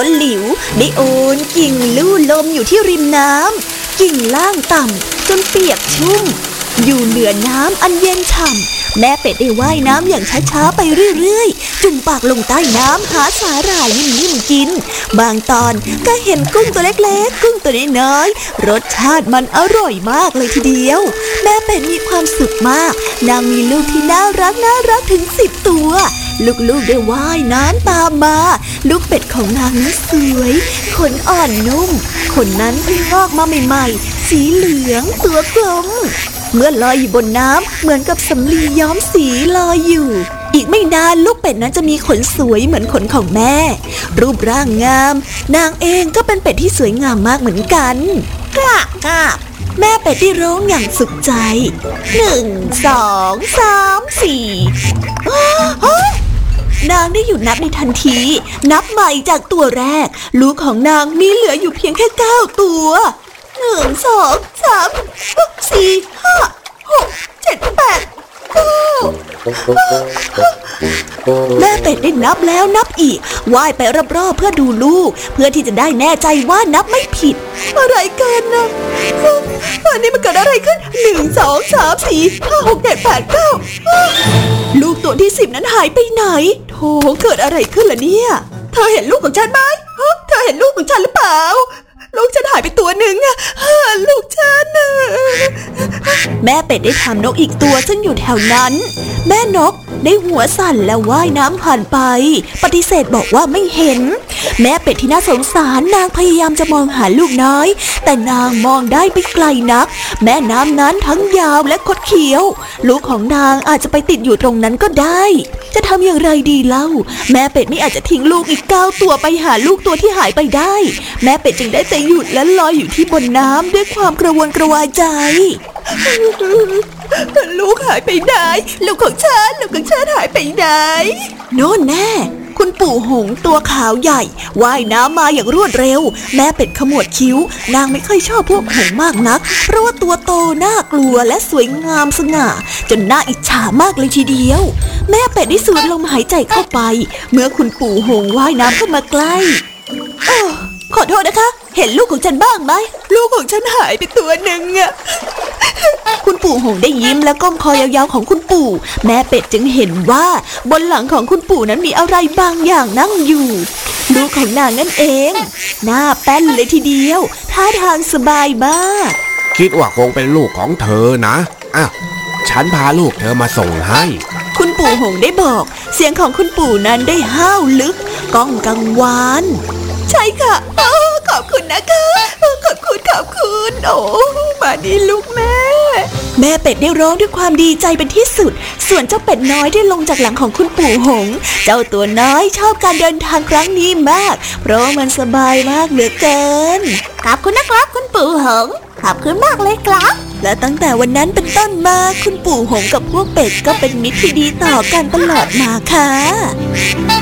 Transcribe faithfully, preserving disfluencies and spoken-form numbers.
ต้นหลิวได้โอนกิ่งลู่ลมอยู่ที่ริมน้ำกิ่งล่างต่ำจนเปียกชุ่มอยู่เหนือน้ำอันเย็นฉ่ำแม่เป็ดได้ว่ายน้ำอย่างช้าๆไปเรื่อยๆจุ่มปากลงใต้น้ำหาสาหร่ายนิ่มๆกินบางตอนก็เห็นกุ้งตัวเล็กๆกุ้งตัวน้อยๆรสชาติมันอร่อยมากเลยทีเดียวแม่เป็ดมีความสุขมากนางมีลูกที่น่ารักน่ารักถึงสิบตัวลูกๆได้ว่ายน้ำตามมาลูกเป็ดของนางนั้นสวยขนอ่อนนุ่มขนนั้นเพิ่งงอกมาใหม่ๆสีเหลืองตัวกลมเมื่อลอยอยู่บนน้ำเหมือนกับสำลีย้อมสีลอยอยู่อีกไม่นานลูกเป็ดนั้นจะมีขนสวยเหมือนขนของแม่รูปร่างงามนางเองก็เป็นเป็ดที่สวยงามมากเหมือนกันกะกะแม่เป็ดได้ร้องอย่างสุขใจหนึ่งสองสามสี่นางได้หยุดนับในทันทีนับใหม่จากตัวแรกลูกของนางมีเหลืออยู่เพียงแค่เก้าตัวหนึ่งสองสามสี่ห้าหกเจ็ดแปดเก้าแม่เป็ดได้นับแล้วนับอีกว่ายไปรอบๆเพื่อดูลูกเพื่อที่จะได้แน่ใจว่านับไม่ผิดอะไรกันนะอันนี้มันเกิดอะไรขึ้นหนึ่งสองสามสี่ห้าหกเจ็ดแปดเก้าลูกตัวที่สิบนั้นหายไปไหนโธ่เกิดอะไรขึ้นล่ะเนี่ยเธอเห็นลูกของฉันไหมเธอเห็นลูกของฉันหรือเปล่าลูกฉันหายไปตัวหนึ่งอะลูกฉันอะแม่เป็ดได้ถามนกอีกตัวซึ่งอยู่แถวนั้นแม่นกได้หัวสั่นและว่ายน้ำผ่านไปปฏิเสธบอกว่าไม่เห็นแม่เป็ดที่น่าสงสารนางพยายามจะมองหาลูกน้อยแต่นางมองได้ไม่ไกลนักแม่น้ำนั้นทั้งยาวและคดเคี้ยวลูกของนางอาจจะไปติดอยู่ตรงนั้นก็ได้จะทำอย่างไรดีเล่าแม่เป็ดไม่อาจจะทิ้งลูกอีกเก้าตัวไปหาลูกตัวที่หายไปได้แม่เป็ดจึงได้แต่หยุดและลอยอยู่ที่บนน้ำด้วยความกระวนกระวายใจลูกหายไปไหนลูกของฉันลูกของฉันหายไปไหนโน่นแน่คุณปู่หงส์ตัวขาวใหญ่ว่ายน้ำมาอย่างรวดเร็วแม่เป็ดขมวดคิ้วนางไม่ค่อยชอบพวกหงส์มากนักเพราะว่าตัวโตน่ากลัวและสวยงามสง่าจนน่าอิจฉามากเลยทีเดียวแม่เป็ดได้สูดลมหายใจเข้าไปเมื่อคุณปู่หงส์ว่ายน้ำเข้ามาใกล้ขอโทษนะคะเห็นลูกของฉันบ้างไหมลูกของฉันหายไปตัวหนึ่งอะคุณปู่หงได้ยิ้มและก้มคอยาวๆของคุณปู่แม่เป็ดจึงเห็นว่าบนหลังของคุณปู่นั้นมีอะไรบางอย่างนั่งอยู่ลูกของนางนั่นเองหน้าแป้นเลยทีเดียวท่าทางสบายมากคิดว่าคงเป็นลูกของเธอนะอ้าวฉันพาลูกเธอมาส่งให้คุณปู่หงได้บอกเสียงของคุณปู่นั้นได้ห้าวลึกก้องกังวานใช่ค่ะขอบคุณนะคะขอบคุณขอบคุณโอ้มาดีลูกแม่แม่เป็ดได้ร้องด้วยความดีใจเป็นที่สุดส่วนเจ้าเป็ดน้อยได้ลงจากหลังของคุณปู่หงเจ้าตัวน้อยชอบการเดินทางครั้งนี้มากเพราะมันสบายมากเหลือเกินขอบคุณนะครับคุณปู่หงขอบคุณมากเลยครับและตั้งแต่วันนั้นเป็นต้นมาคุณปู่หงกับพวกเป็ดก็เป็นมิตรที่ดีต่อกันตลอดมาค่ะ